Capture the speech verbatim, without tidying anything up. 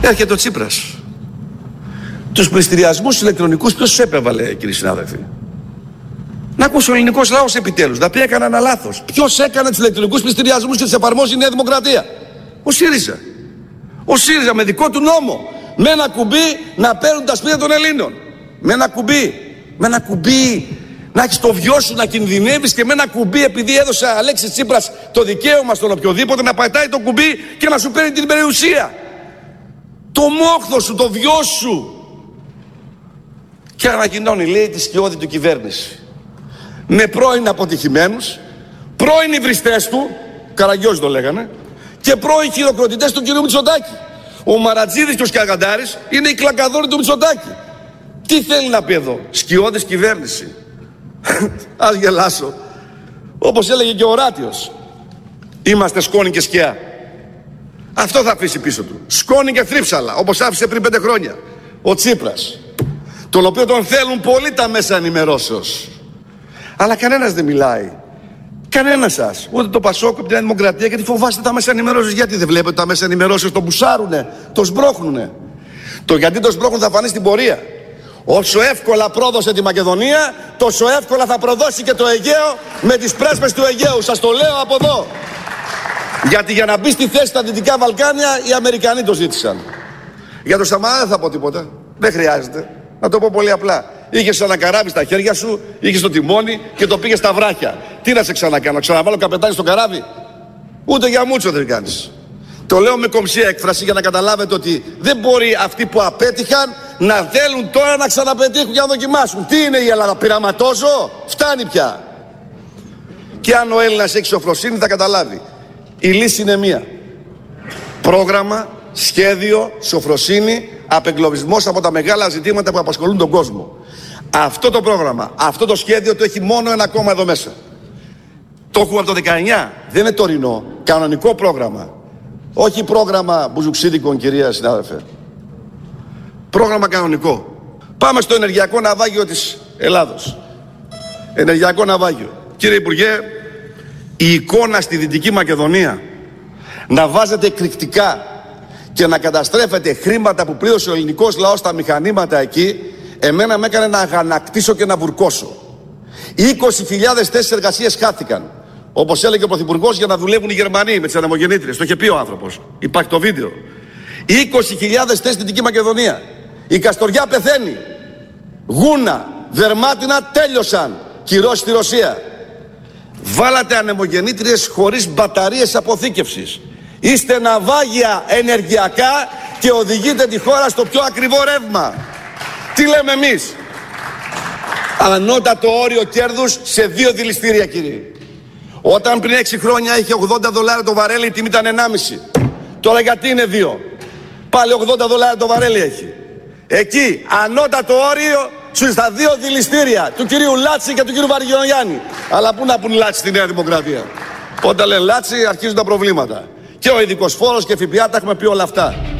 Έρχεται ο Τσίπρας. Τους πληστηριασμούς ηλεκτρονικούς ποιος τους επέβαλε, κύριοι συνάδελφοι? Να ακούσει ο ελληνικός λαός επιτέλους, να πει έκανα ένα λάθος. Ποιος έκανε τους ηλεκτρονικούς πληστηριασμούς και τους εφαρμόζει η Νέα Δημοκρατία? Ο ΣΥΡΙΖΑ. Ο ΣΥΡΙΖΑ με δικό του νόμο. Με ένα κουμπί να παίρνουν τα σπίτια των Ελλήνων. Με ένα κουμπί. Με ένα κουμπί. Να έχεις το βιό σου να κινδυνεύεις και με ένα κουμπί, επειδή έδωσε Αλέξης Τσίπρας το δικαίωμα στον οποιοδήποτε να πατάει το κουμπί και να σου παίρνει την περιουσία. Το μόχθο σου, το βιό σου. Και ανακοινώνει, λέει, τη σκιώδη του κυβέρνηση. Με πρώην αποτυχημένους, πρώην υβριστές του, Καραγκιόζη το λέγανε, και πρώην χειροκροτητές του κ. Μητσοτάκη. Ο Μαρατζίδης και ο Σκαγαντάρης είναι οι κλακαδόροι του Μητσοτάκη. Τι θέλει να πει εδώ? Σκιώδης κυβέρνηση. Ας γελάσω. Όπως έλεγε και ο Ράτιος, είμαστε σκόνη και σκιά. Αυτό θα αφήσει πίσω του. Σκόνη και θρύψαλα, όπως άφησε πριν πέντε χρόνια ο Τσίπρας, τον οποίο τον θέλουν πολύ τα μέσα ενημερώσεως. Αλλά κανένας δεν μιλάει. Κανένας σας. Ούτε το Πασόκ, ούτε την Δημοκρατία, γιατί φοβάστε τα μέσα ενημερώσεως. Γιατί δεν βλέπετε τα μέσα ενημερώσεως? Το μπουσάρουνε, το σμπρώχνουνε. Το γιατί το σμπρώχνουν θα φανεί στην πορεία. Όσο εύκολα πρόδωσε τη Μακεδονία, τόσο εύκολα θα προδώσει και το Αιγαίο με τις πρέσπες του Αιγαίου. Σας το λέω από εδώ. Γιατί για να μπει στη θέση στα Δυτικά Βαλκάνια οι Αμερικανοί το ζήτησαν. Για το Σαμαρά δεν θα πω τίποτα. Δεν χρειάζεται. Να το πω πολύ απλά. Είχες ένα καράβι στα χέρια σου, είχες το τιμόνι και το πήγες στα βράχια. Τι να σε ξανακάνω, ξαναβάλω καπετάνι στο καράβι? Ούτε για μούτσο δεν κάνεις. Το λέω με κομψή έκφραση για να καταλάβετε ότι δεν μπορεί αυτοί που απέτυχαν να θέλουν τώρα να ξαναπετύχουν και να δοκιμάσουν. Τι είναι η Ελλάδα, πειραματόζω? Φτάνει πια. Και αν ο Έλληνας έχει σοφροσύνη θα καταλάβει. Η λύση είναι μία. Πρόγραμμα, σχέδιο, σοφροσύνη, απεγκλωβισμός από τα μεγάλα ζητήματα που απασχολούν τον κόσμο. Αυτό το πρόγραμμα, αυτό το σχέδιο το έχει μόνο ένα κόμμα εδώ μέσα. Το έχουμε από το δεκαεννιά, δεν είναι τωρινό, κανονικό πρόγραμμα. Όχι πρόγραμμα μπουζουξίδικων, κυρία συνάδελφε. Πρόγραμμα κανονικό. Πάμε στο ενεργειακό ναυάγιο της Ελλάδος. Ενεργειακό ναυάγιο. Κύριε Υπουργέ, η εικόνα στη Δυτική Μακεδονία να βάζετε εκρηκτικά και να καταστρέφεται χρήματα που πλήρωσε ο ελληνικός λαός στα μηχανήματα εκεί, εμένα με έκανε να αγανακτήσω και να βουρκώσω. είκοσι χιλιάδες θέσεις εργασίας χάθηκαν. Όπως έλεγε ο Πρωθυπουργός, για να δουλεύουν οι Γερμανοί με τις ανεμογεννήτριες. Το είχε πει ο άνθρωπος. Υπάρχει το βίντεο. είκοσι χιλιάδες θέσεις στη Δυτική Μακεδονία. Η Καστοριά πεθαίνει. Γούνα, δερμάτινα τέλειωσαν. Κυρώσεις στη Ρωσία. Βάλατε ανεμογεννήτριες χωρίς μπαταρίες αποθήκευσης. Είστε ναυάγια ενεργειακά και οδηγείτε τη χώρα στο πιο ακριβό ρεύμα. Τι λέμε εμείς? Ανώτατο όριο κέρδους σε δύο δηληστήρια, κύριοι. Όταν πριν έξι χρόνια είχε ογδόντα δολάρια το βαρέλι, η τιμή ήταν ενάμιση. Τώρα γιατί είναι δύο? Πάλι ογδόντα δολάρια το βαρέλι έχει. Εκεί ανώτατο όριο στα δύο δηληστήρια του κυρίου Λάτση και του κυρίου Βαργιογιάννη. Αλλά πού να πουν Λάτση στη Νέα Δημοκρατία? Όταν λένε Λάτση αρχίζουν τα προβλήματα. Και ο ειδικός φόρος και ΦΠΑ, τα έχουμε πει όλα αυτά.